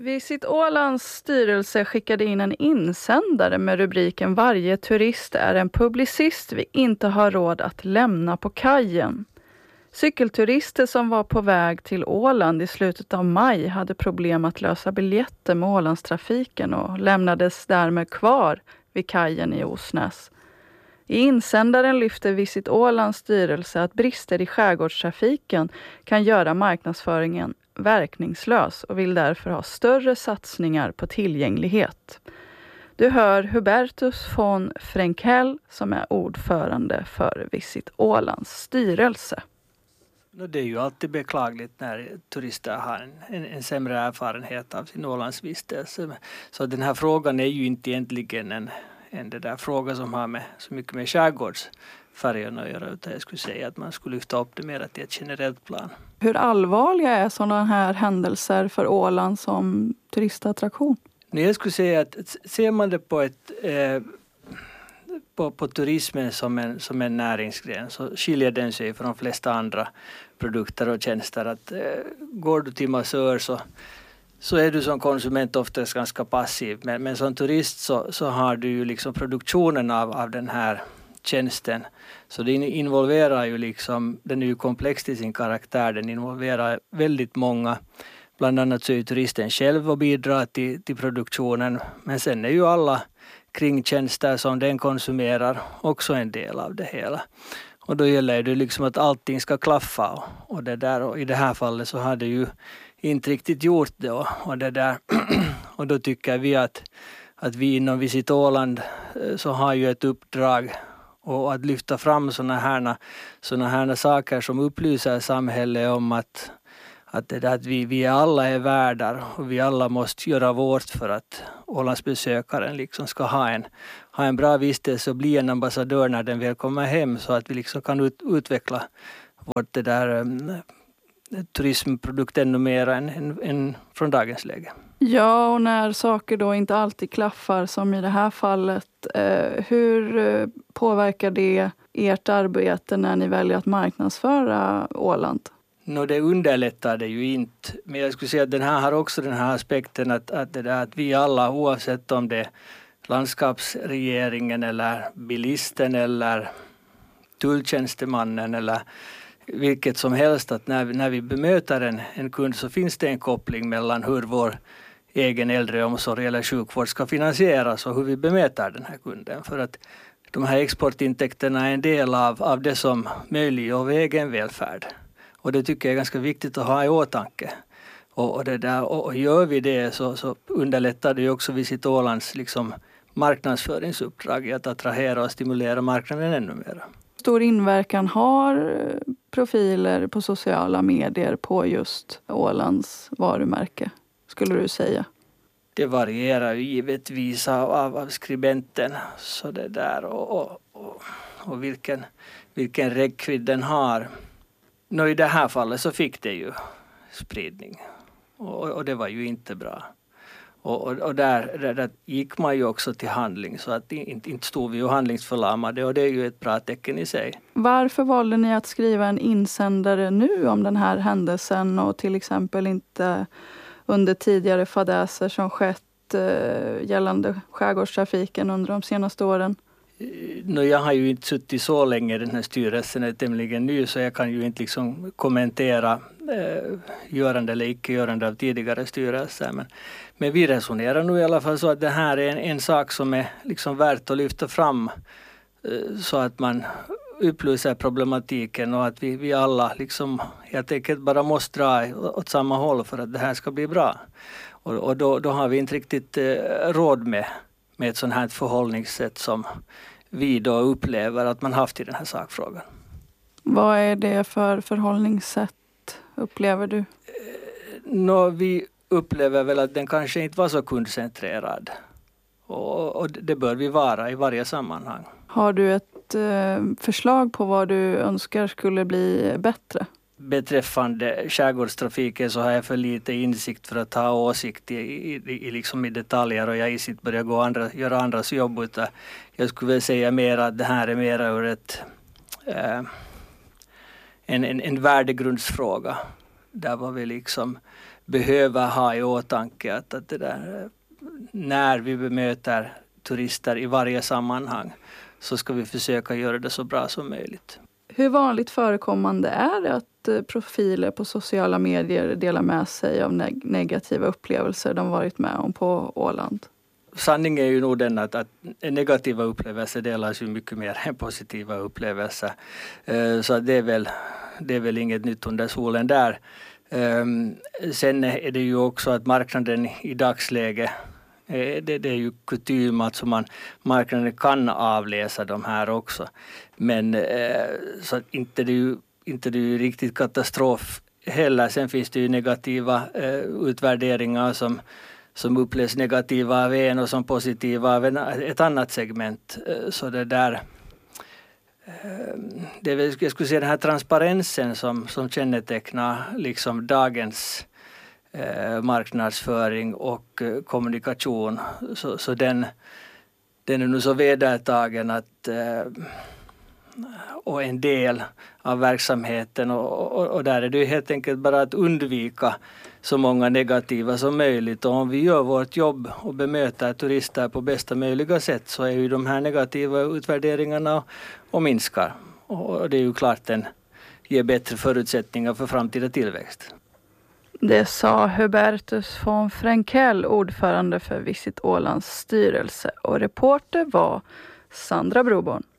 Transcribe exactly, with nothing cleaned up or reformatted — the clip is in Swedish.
Visit Ålands styrelse skickade in en insändare med rubriken "Varje turist är en publicist vi inte har råd att lämna på kajen". Cykelturister som var på väg till Åland i slutet av maj hade problem att lösa biljetter med Ålandstrafiken och lämnades därmed kvar vid kajen i Osnäs. I insändaren lyfter Visit Ålands styrelse att brister i skärgårdstrafiken kan göra marknadsföringen verkningslös och vill därför ha större satsningar på tillgänglighet. Du hör Hubertus von Frenkel som är ordförande för Visit Ålands styrelse. Det är ju alltid beklagligt när turister har en, en sämre erfarenhet av sin Ålandsvistelse. Så den här frågan är ju inte egentligen en, en det där fråga som har med, så mycket med skärgårdsfärgerna att göra, utan jag skulle säga att man skulle lyfta upp det mer till ett generellt plan. Hur allvarliga är sådana här händelser för Åland som turistattraktion? Jag skulle säga att ser man det på ett eh, på, på turismen som en, som en näringsgren så skiljer den sig från de flesta andra produkter och tjänster. Att, eh, går du till massör så, så är du som konsument oftast ganska passiv. Men, men som turist så, så har du ju liksom produktionen av, av den här tjänsten. Så det involverar ju liksom, den är ju komplex till sin karaktär, den involverar väldigt många. Bland annat så är ju turisten själv och bidrar till, till produktionen. Men sen är ju alla kringtjänster som den konsumerar också en del av det hela. Och då gäller det liksom att allting ska klaffa. Och, och, det där, och i det här fallet så har det ju inte riktigt gjort det. Och, och, det där, och då tycker vi att, att vi inom Visit Åland så har ju ett uppdrag och att lyfta fram sådana här, såna här saker som upplyser samhället om att Att, det där, att vi, vi alla är värdar och vi alla måste göra vårt för att Ålandsbesökaren liksom ska ha en, ha en bra vistelse och bli en ambassadör när den väl kommer hem, så att vi liksom kan ut, utveckla vårt det där, um, turismprodukt ännu mer än, än, än från dagens läge. Ja, och när saker då inte alltid klaffar som i det här fallet, eh, hur eh, påverkar det ert arbete när ni väljer att marknadsföra Åland? No, det underlättar det ju inte. Men jag skulle säga att den här har också den här aspekten att, att, det där, att vi alla, oavsett om det är landskapsregeringen eller bilisten eller tulltjänstemannen eller vilket som helst, att när, när vi bemöter en, en kund så finns det en koppling mellan hur vår egen äldreomsorg eller sjukvård ska finansieras och hur vi bemöter den här kunden. För att de här exportintäkterna är en del av, av det som möjliggör vår egen välfärd. Och det tycker jag är ganska viktigt att ha i åtanke. Och, och, det där, och, och gör vi det så, så underlättar det ju också Visit Ålands liksom marknadsföringsuppdrag att attrahera och stimulera marknaden ännu mer. Stor inverkan har profiler på sociala medier på just Ålands varumärke, skulle du säga? Det varierar ju givetvis av, av, av skribenten så det där, och, och, och, och vilken, vilken räckvidd den har. Nå, i det här fallet så fick det ju spridning och, och det var ju inte bra. Och, och, och där, där, där gick man ju också till handling, så att inte, inte stod vi ju handlingsförlamade, och det är ju ett bra tecken i sig. Varför valde ni att skriva en insändare nu om den här händelsen och till exempel inte under tidigare fadäser som skett eh, gällande skärgårdstrafiken under de senaste åren? No, jag har ju inte suttit så länge, den här styrelsen är tämligen ny, så jag kan ju inte liksom kommentera eh, görande eller icke-görande av tidigare styrelser. Men, men vi resonerar nu i alla fall så att det här är en, en sak som är liksom värt att lyfta fram eh, så att man upplyser problematiken och att vi, vi alla liksom helt enkelt bara måste dra åt samma håll för att det här ska bli bra. Och, och då, då har vi inte riktigt eh, råd med, med ett sådant här förhållningssätt som vi då upplever att man haft i den här sakfrågan. Vad är det för förhållningssätt upplever du? Nå, vi upplever väl att den kanske inte var så kundcentrerad. Och, och det bör vi vara i varje sammanhang. Har du ett eh, förslag på vad du önskar skulle bli bättre? Beträffande skärgårdstrafiken så har jag för lite insikt för att ha åsikt i, i, i, liksom i detaljer, och jag i sitt börjar gå andra, göra andras jobb. Utan jag skulle väl säga mer att det här är mer ur ett, eh, en, en, en värdegrundsfråga. Där var vi liksom behöver ha i åtanke att, att det där, när vi bemöter turister i varje sammanhang så ska vi försöka göra det så bra som möjligt. Hur vanligt förekommande är det att profiler på sociala medier delar med sig av neg- negativa upplevelser de varit med om på Åland? Sanningen är ju nog den att, att negativa upplevelser delas ju mycket mer än positiva upplevelser. Så det är väl, det är väl inget nytt under solen där. Sen är det ju också att marknaden i dagsläget, det, det är ju kutym att man, marknaden kan avläsa de här också. Men så att inte det är ju inte det är ju riktigt katastrof heller. Sen finns det ju negativa utvärderingar som som upplevs negativa av en och som positiva av en, ett annat segment. Så det där, det är, jag skulle säga den här transparensen som, som kännetecknar liksom dagens eh, marknadsföring och eh, kommunikation. Så, så den, den är nu så vedertagen att eh, och en del av verksamheten och, och, och där är det ju helt enkelt bara att undvika så många negativa som möjligt. Och om vi gör vårt jobb och bemöter turister på bästa möjliga sätt så är ju de här negativa utvärderingarna och, och minskar. Och det är ju klart den ger bättre förutsättningar för framtida tillväxt. Det sa Hubertus von Frenkel, ordförande för Visit Ålands styrelse, och reporter var Sandra Broborn.